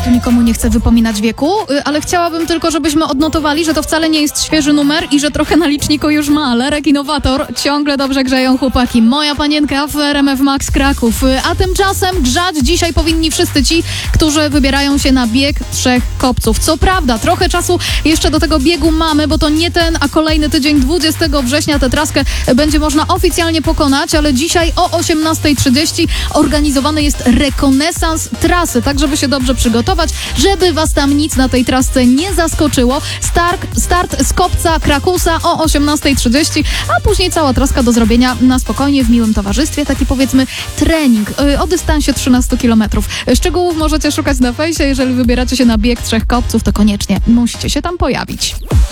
tu nikomu nie chcę wypominać wieku, ale chciałabym tylko, żebyśmy odnotowali, że to wcale nie jest świeży numer i że trochę na liczniku już ma. Lerek Innowator, ciągle dobrze grzeją chłopaki. Moja panienka w RMF Max Kraków. A tymczasem grzać dzisiaj powinni wszyscy ci, którzy wybierają się na bieg 3 kopców. Co prawda, trochę czasu jeszcze do tego biegu mamy, bo to nie ten, a kolejny tydzień 20 września tę traskę będzie można oficjalnie pokonać, ale dzisiaj o 18:30 organizowany jest rekonesans trasy, tak żeby się dobrze przygotować, żeby was tam nic na tej trasce nie zaskoczyło. Start z kopca Krakusa o 18:30, a później cała traska do zrobienia na spokojnie, w miłym towarzystwie, taki powiedzmy trening o dystansie 13 km. Szczegółów możecie szukać na fejsie, jeżeli wybieracie się na bieg 3 kopców, to koniecznie musicie się tam pojawić.